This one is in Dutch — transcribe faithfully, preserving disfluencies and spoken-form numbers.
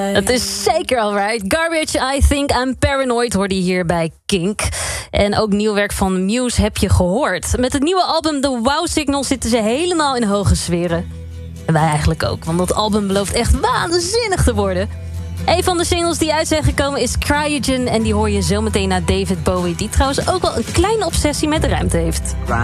Het is zeker alright. Garbage, I Think I'm Paranoid hoorde je hier bij Kink. En ook nieuw werk van Muse heb je gehoord. Met het nieuwe album The Wow Signal zitten ze helemaal in hoge sferen. En wij eigenlijk ook, want dat album belooft echt waanzinnig te worden. Een van de singles die uit zijn gekomen is Cryogen. En die hoor je zometeen naar David Bowie, die trouwens ook wel een kleine obsessie met de ruimte heeft.